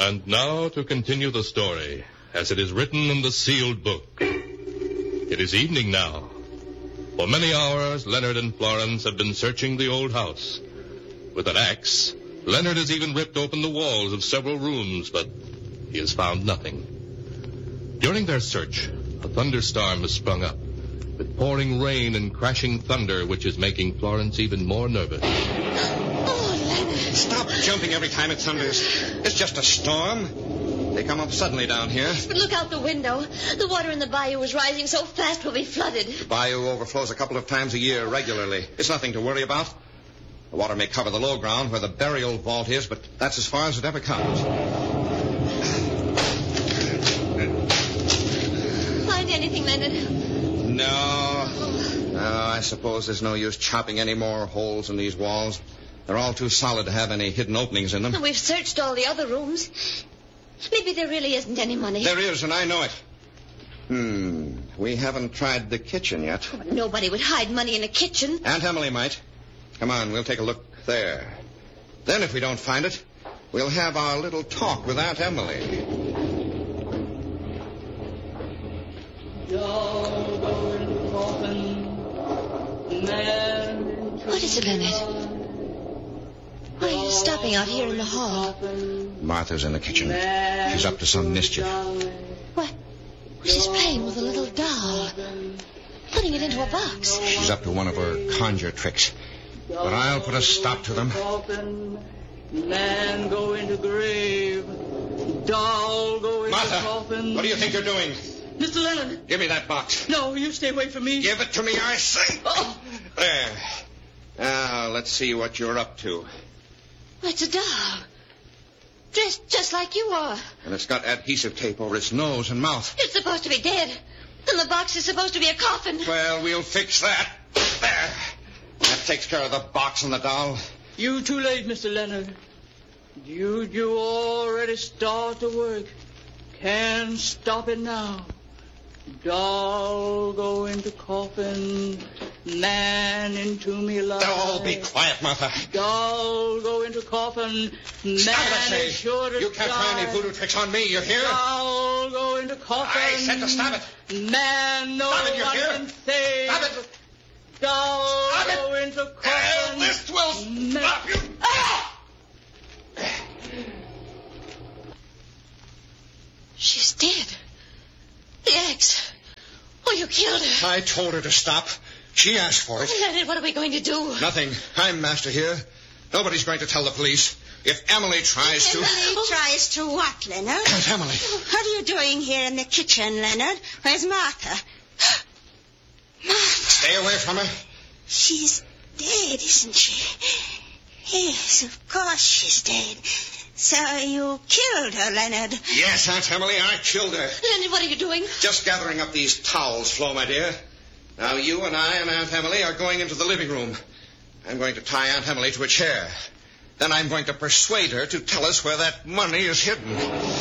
And now to continue the story, as it is written in the sealed book. It is evening now. For many hours, Leonard and Florence have been searching the old house. With an axe, Leonard has even ripped open the walls of several rooms, but he has found nothing. During their search, a thunderstorm has sprung up, with pouring rain and crashing thunder, which is making Florence even more nervous. Oh, Leonard. Stop jumping every time it thunders. It's just a storm. They come up suddenly down here. But look out the window. The water in the bayou is rising so fast we'll be flooded. The bayou overflows a couple of times a year regularly. It's nothing to worry about. The water may cover the low ground where the burial vault is, but that's as far as it ever comes. Find anything, Leonard? No, I suppose there's no use chopping any more holes in these walls. They're all too solid to have any hidden openings in them. And we've searched all the other rooms. Maybe there really isn't any money. There is, and I know it. We haven't tried the kitchen yet. Oh, nobody would hide money in a kitchen. Aunt Emily might. Come on, we'll take a look there. Then if we don't find it, we'll have our little talk with Aunt Emily. What is it, Leonard? Why are you stopping out here in the hall? Martha's in the kitchen. She's up to some mischief. What? She's playing with a little doll. Putting it into a box. She's up to one of her conjure tricks. But I'll put a stop to them. Man go into grave. Doll go into Martha, coffin. what do you think you're doing? Mr. Leonard. Give me that box. No, you stay away from me. Give it to me, I say. Oh. There. Now, let's see what you're up to. It's a doll. Dressed just like you are. And it's got adhesive tape over its nose and mouth. It's supposed to be dead. And the box is supposed to be a coffin. Well, we'll fix that. There. That takes care of the box and the doll. You too late, Mr. Leonard. You already start to work. Can't stop it now. Doll go into coffin. Man into me alive. Oh, be quiet, Martha. Doll go into coffin. Man Stop it, I say. is sure to You can't try any voodoo tricks on me, you hear? Doll go into coffin. I said to stop it. Man, no Stop it, you one hear? can save. Stop it. Doll Stop it. go into coffin. This will stop you. Ah! She's dead. The axe. Oh, you killed her. I told her to stop. She asked for it. Leonard, what are we going to do? Nothing. I'm master here. Nobody's going to tell the police. If Emily tries to... Emily tries to what, Leonard? Aunt Emily. What are you doing here in the kitchen, Leonard? Where's Martha? Martha. Stay away from her. She's dead, isn't she? Yes, of course she's dead. So you killed her, Leonard. Yes, Aunt Emily, I killed her. Leonard, what are you doing? Just gathering up these towels, Flo, my dear. Now, you and I and Aunt Emily are going into the living room. I'm going to tie Aunt Emily to a chair. Then I'm going to persuade her to tell us where that money is hidden.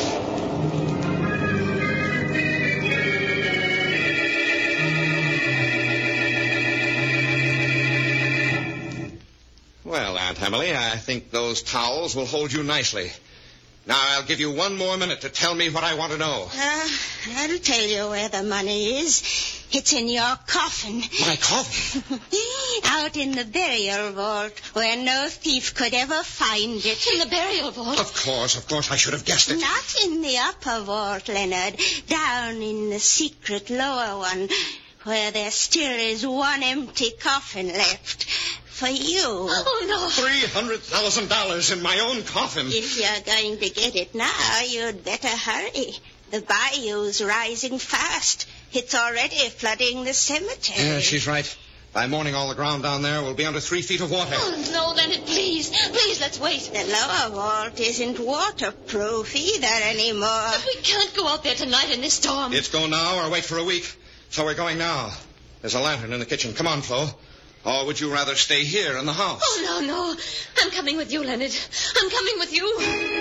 Well, Aunt Emily, I think those towels will hold you nicely. Now, I'll give you one more minute to tell me what I want to know. I'll tell you where the money is. It's in your coffin. My coffin? Out in the burial vault, where no thief could ever find it. In the burial vault? Of course, I should have guessed it. Not in the upper vault, Leonard. Down in the secret lower one, where there still is one empty coffin left. For you. Oh, no. $300,000 in my own coffin. If you're going to get it now, you'd better hurry. The bayou's rising fast. It's already flooding the cemetery. Yeah, she's right. By morning, all the ground down there will be under 3 feet of water. Oh, no, Leonard, please. Please, let's wait. The lower vault isn't waterproof either anymore. But we can't go out there tonight in this storm. It's go now or wait for a week. So we're going now. There's a lantern in the kitchen. Come on, Flo. Or would you rather stay here in the house? Oh, no. I'm coming with you, Leonard. I'm coming with you.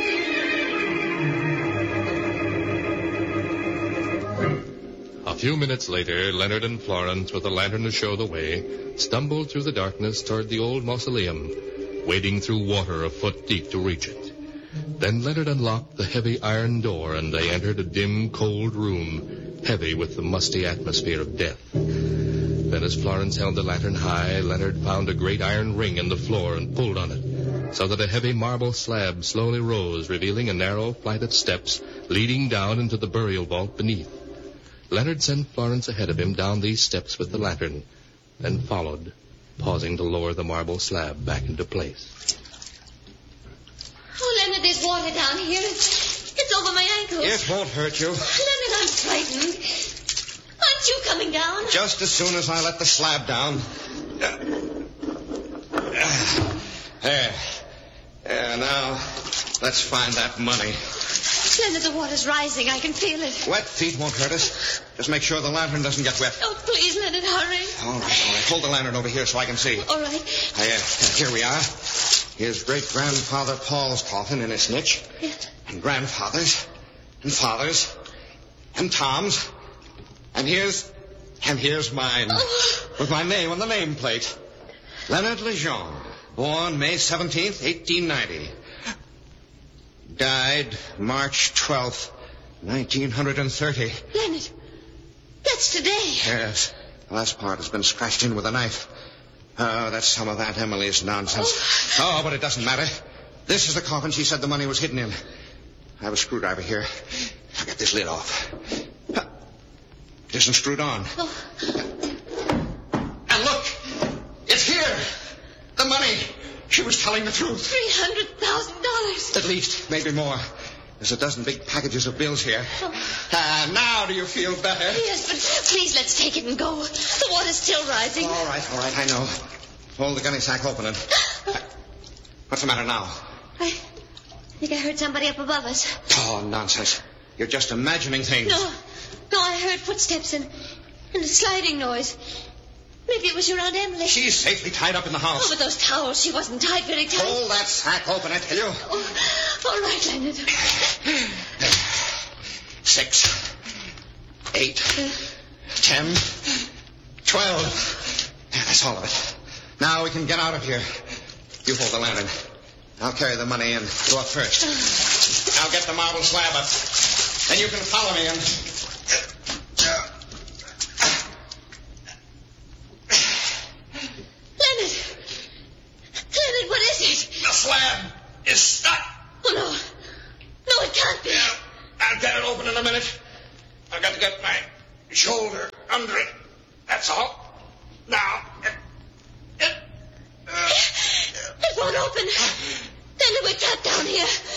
A few minutes later, Leonard and Florence, with a lantern to show the way, stumbled through the darkness toward the old mausoleum, wading through water a foot deep to reach it. Then Leonard unlocked the heavy iron door, and they entered a dim, cold room, heavy with the musty atmosphere of death. Then as Florence held the lantern high, Leonard found a great iron ring in the floor and pulled on it, so that a heavy marble slab slowly rose, revealing a narrow flight of steps leading down into the burial vault beneath. Leonard sent Florence ahead of him down these steps with the lantern, then followed, pausing to lower the marble slab back into place. Oh, Leonard, there's water down here. It's over my ankles. It won't hurt you. Leonard, I'm frightened. Aren't you coming down? Just as soon as I let the slab down. There. Now, let's find that money. Leonard, the water's rising. I can feel it. Wet feet won't hurt us. Just make sure the lantern doesn't get wet. Oh, please, Leonard, hurry. All right. Hold the lantern over here so I can see. All right. Here we are. Here's great-grandfather Paul's coffin in its niche. Yes. And grandfather's. And father's. And Tom's. And here's mine. Oh. With my name on the nameplate. Leonard Lejeune. Born May 17th, 1890. Died March 12th, 1930. Leonard, that's today. Yes. The last part has been scratched in with a knife. Oh, that's some of Aunt Emily's nonsense. Oh, but it doesn't matter. This is the coffin she said the money was hidden in. I have a screwdriver here. I'll get this lid off. It isn't screwed on. Oh. And look! It's here! The money! She was telling the truth. $300,000. At least, maybe more. There's a dozen big packages of bills here. Oh. Now do you feel better? Yes, but please let's take it and go. The water's still rising. All right, I know. Hold the gunny sack open and... What's the matter now? I think I heard somebody up above us. Oh, nonsense. You're just imagining things. No, I heard footsteps and a sliding noise. Maybe it was your Aunt Emily. She's safely tied up in the house. Oh, with those towels, she wasn't tied very tight. Hold that sack open, I tell you. Oh, all right, Leonard. 6, 8, 10, 12. That's all of it. Now we can get out of here. You hold the lantern. I'll carry the money in. Go up first. I'll get the marble slab up. Then you can follow me and... Leonard, what is it? The slab is stuck. Oh, no, it can't be. Yeah, I'll get it open in a minute. I've got to get my shoulder under it. That's all. Now, it won't open. Leonard, we're trapped down here.